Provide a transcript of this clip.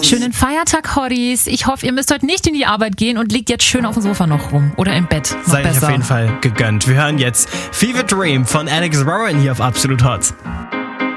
Schönen Feiertag, Hotties. Ich hoffe, ihr müsst heute nicht in die Arbeit gehen und liegt jetzt schön auf dem Sofa noch rum. Oder im Bett. Noch Seid euch besser. auf jeden Fall gegönnt. Wir hören jetzt Fever Dream von Alex Warren hier auf Absolut Hot.